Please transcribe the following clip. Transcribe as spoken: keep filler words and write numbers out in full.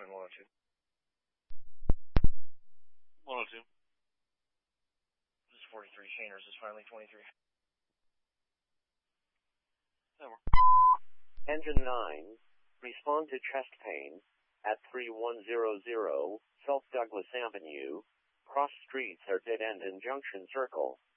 Fine one oh two. one oh two. This is forty-three Shaners. This is finally twenty-three. Over. Engine nine, respond to chest pain at thirty-one hundred South Douglas Avenue. Cross streets are dead end in Junction Circle.